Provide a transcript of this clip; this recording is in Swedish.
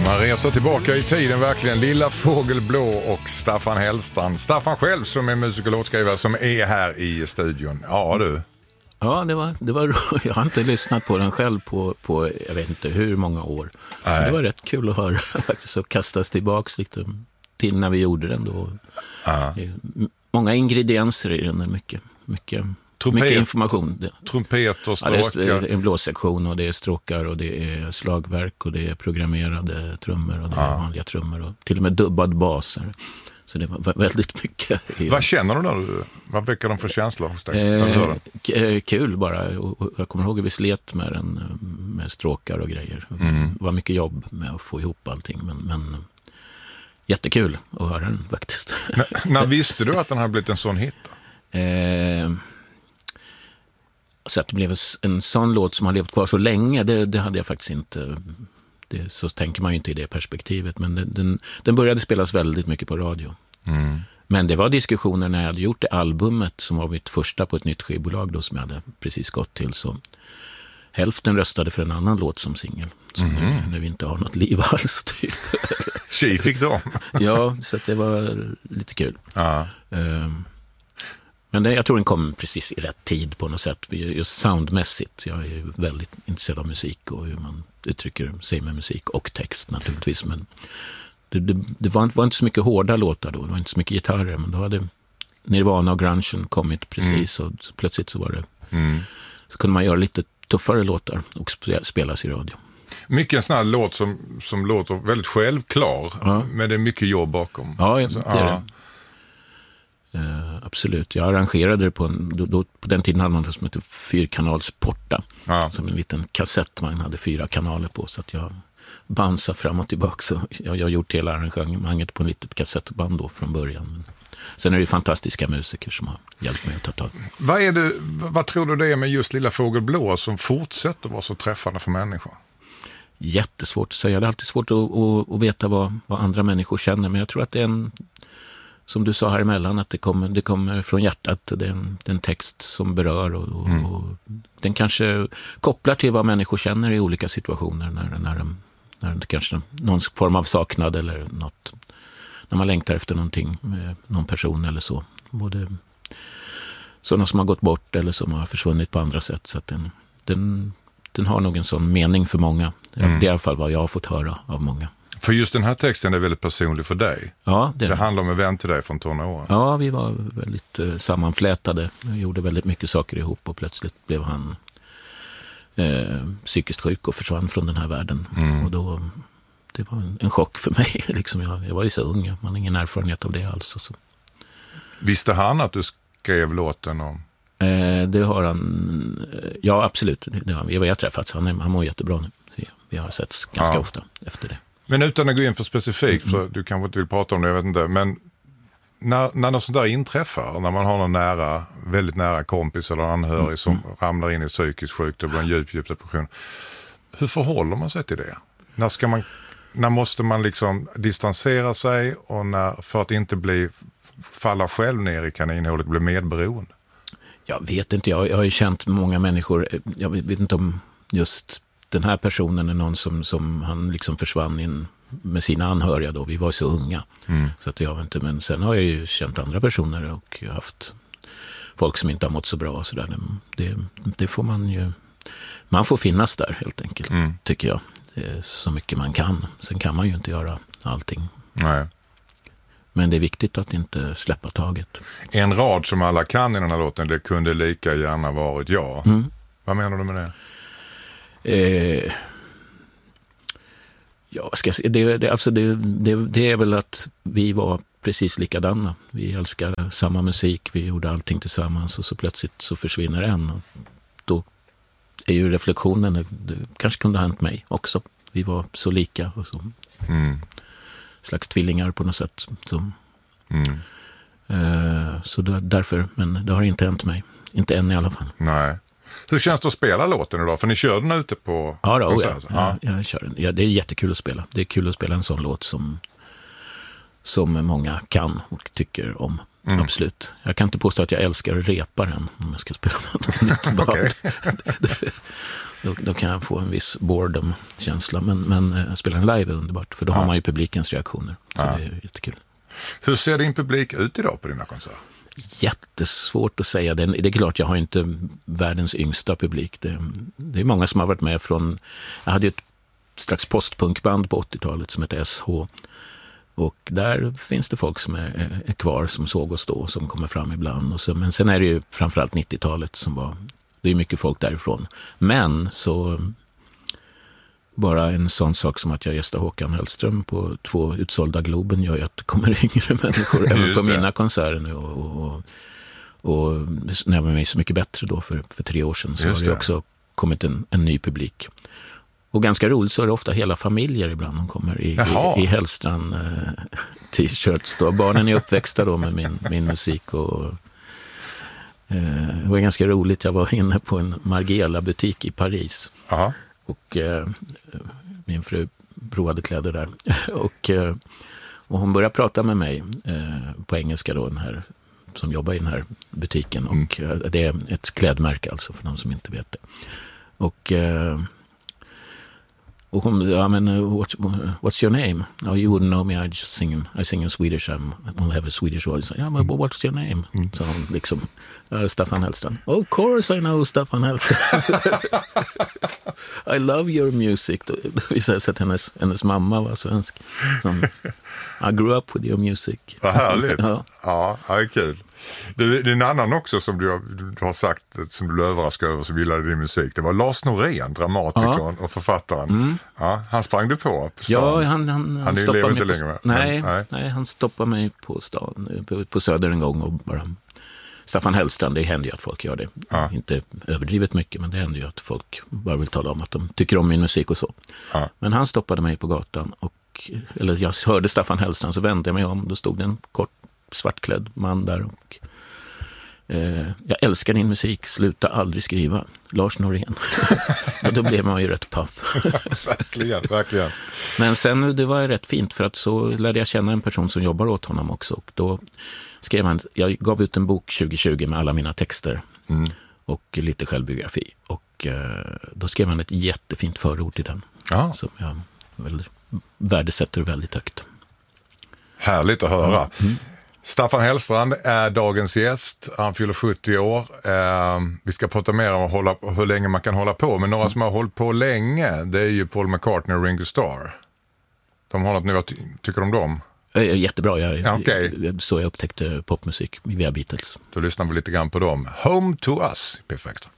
Man reser tillbaka i tiden verkligen. Lilla Fågelblå och Staffan Hellstrand. Staffan själv som är musik- och låtskrivare som är här i studion. Ja du. Ja, det var jag har inte lyssnat på den själv på jag vet inte hur många år. Så det var rätt kul att höra faktiskt och kastas tillbaks lite till när vi gjorde den då. Många ingredienser i den, mycket information. Trumpet och stråkar. Ja, det är en blåssektion och det är stråkar och det är slagverk och det är programmerade trummor och det är vanliga trummor och till och med dubbad baser. Så det var väldigt mycket. Vad känner du när vad väcker de för känslor hos dig? Kul bara. Och jag kommer ihåg att vi slet med den med stråkar och grejer. Det var mycket jobb med att få ihop allting men jättekul att höra den faktiskt. När visste du att den hade blivit en sån hit? Så att det blev en sån låt som har levt kvar så länge, det hade jag faktiskt inte. Så tänker man ju inte i det perspektivet. Men den började spelas väldigt mycket på radio. Men det var diskussioner när jag hade gjort det albumet som var mitt första på ett nytt skivbolag då, som jag hade precis gått till. Så hälften röstade för en annan låt som singel. Så när vi inte har något liv alls. Typ. Tjej fick då. Ja, så att det var lite kul. Men jag tror den kom precis i rätt tid på något sätt. Just soundmässigt. Jag är väldigt intresserad av musik och hur man uttrycker sig med musik och text naturligtvis. Men det var inte så mycket hårda låtar då. Det var inte så mycket gitarrer. Men då hade Nirvana och grungen kommit precis. Och plötsligt så var det... Så kunde man göra lite tuffare låtar och spelas i radio. Mycket en sån här låt som låter väldigt självklar. Men det är mycket jobb bakom. Ja, det är det. Absolut. Jag arrangerade det på den tiden hade man det som heter fyrkanalsporta. Som en liten kassett man hade 4 kanaler på, så att jag bansade fram och tillbaka. Så jag har gjort hela arrangemanget på en litet kassettband då från början. Men sen är det fantastiska musiker som har hjälpt mig att ta tag. Vad tror du det är med just Lilla Fågelblå som fortsätter vara så träffande för människor? Jättesvårt att säga. Det är alltid svårt att veta vad andra människor känner. Men jag tror att det är som du sa här emellan, att det kommer från hjärtat. Det är en text som berör och den kanske kopplar till vad människor känner i olika situationer när det kanske någon form av saknad eller något, när man längtar efter någonting med någon person eller så. Både sådana som har gått bort eller som har försvunnit på andra sätt. Så att den har nog en sån mening för många. Det är i alla fall vad jag har fått höra av många. För just den här texten är väldigt personlig för dig. Ja, det handlar om en vän till dig från tonåren. Ja, vi var väldigt sammanflätade. Vi gjorde väldigt mycket saker ihop och plötsligt blev han psykiskt sjuk och försvann från den här världen. Och då, det var en chock för mig. Liksom jag var ju så ung, man har ingen erfarenhet av det alls. Så. Visste han att du skrev låten om? Det har han, ja absolut. Vi har träffats, han mår jättebra nu. Vi har sett ganska ofta efter det. Men utan att gå in för specifikt, för du kanske inte vill prata om det, jag vet inte. Men när något sånt där inträffar, när man har någon väldigt nära kompis eller anhörig som ramlar in i psykisk sjukdom och en djup depression. Hur förhåller man sig till det? När måste man liksom distansera sig och för att inte falla själv ner i kaninhålet, bli medberoende? Jag vet inte, jag har ju känt många människor, jag vet inte om just den här personen är någon som han liksom försvann in med sina anhöriga då. Vi var så unga. Så att jag vet inte, men sen har jag ju känt andra personer och haft folk som inte har mått så bra och sådär. Det får man får finnas där helt enkelt, tycker jag. Det är så mycket man kan. Sen kan man ju inte göra allting. Nej. Men det är viktigt att inte släppa taget. En rad som alla kan i den här låten, det kunde lika gärna varit jag. Vad menar du med det? Ja, ska jag säga, det är väl att vi var precis likadana. Vi älskade samma musik, vi gjorde allting tillsammans och så plötsligt så försvinner en. Och då är ju reflektionen, det kanske kunde ha hänt mig också. Vi var så lika och så slags tvillingar på något sätt. Så därför, men det har inte hänt mig. Inte än i alla fall. Nej. Hur känns det att spela låten idag? För ni kör den ute på konsert. Ja, jag kör den. Ja, det är jättekul att spela. Det är kul att spela en sån låt som många kan och tycker om. Absolut. Jag kan inte påstå att jag älskar att repa den om jag ska spela något nytt band. Då kan jag få en viss boredom-känsla. Men spela en live är underbart, för då har man ju publikens reaktioner. Så det är jättekul. Hur ser din publik ut idag på dina konserter? Jättesvårt att säga. Det är klart, jag har inte världens yngsta publik. Det är många som har varit med från... Jag hade ju ett slags postpunkband på 80-talet som heter SH. Och där finns det folk som är kvar, som såg oss då, som kommer fram ibland. Men sen är det ju framförallt 90-talet som var... Det är mycket folk därifrån. Men så... Bara en sån sak som att jag gästar Håkan Hellström på 2 utsålda Globen gör ju att det kommer yngre människor även på mina konserter nu. Och när jag var med Så mycket bättre då för 3 år sedan så har det också kommit en ny publik. Och ganska roligt så är det ofta hela familjer ibland de kommer i Hellstrand t-shirts. Då. Barnen är uppväxta då med min musik och det var ganska roligt. Jag var inne på en Margiela-butik i Paris. Aha. Och min fru provade kläder där. Och hon började prata med mig på engelska då, den här som jobbar i den här butiken. Och det är ett klädmärke alltså, för de som inte vet det. Och hon, men what's your name? Oh, you wouldn't know me, I sing in Swedish, I'll have a Swedish audience. Yeah, but what's your name? Så hon liksom, Staffan Hellstrand. Of course I know Staffan Hellstrand. I love your music. Då visade sig att hennes mamma var svensk. I grew up with your music. Vad härligt. Ja, det är kul. Det är en annan också som du har sagt, som du blev överraskad över, som gillade din musik. Det var Lars Norén, dramatikern och författaren. Ja, han sprang du på stan. Ja, han lever inte längre. Nej, han stoppade mig på stan, på Söder en gång och bara... Staffan Hellstrand, det händer ju att folk gör det. Ja. Inte överdrivet mycket, men det händer ju att folk bara vill tala om att de tycker om min musik och så. Ja. Men han stoppade mig på gatan eller jag hörde Staffan Hellstrand, så vände jag mig om. Då stod det en kort svartklädd man där och jag älskar din musik, sluta aldrig skriva. Lars Norén. Och då blev man ju rätt paff. verkligen. Men sen, det var rätt fint, för att så lärde jag känna en person som jobbar åt honom också. Och då skrev han, jag gav ut en bok 2020 med alla mina texter och lite självbiografi. Och då skrev han ett jättefint förord i den. Som jag värdesätter väldigt högt. Härligt att höra. Staffan Hellstrand är dagens gäst. Han fyller 70 år. Vi ska prata mer om hur länge man kan hålla på. Men några som har hållit på länge, det är ju Paul McCartney och Ringo Starr. De har något nu, vad tycker du om dem? Jättebra. Så jag upptäckte popmusik via Beatles. Då lyssnar vi lite grann på dem. Home to Us, perfekt.